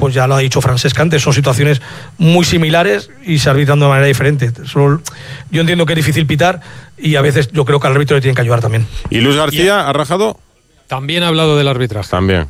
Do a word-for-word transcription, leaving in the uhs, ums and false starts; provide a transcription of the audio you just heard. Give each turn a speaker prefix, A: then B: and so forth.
A: pues ya lo ha dicho Francesc antes, son situaciones muy similares y se arbitran de manera diferente. Solo, yo entiendo que es difícil pitar y a veces yo creo que al árbitro le tienen que ayudar también.
B: ¿Y Luis García ha rajado?
C: También ha hablado del arbitraje.
B: También.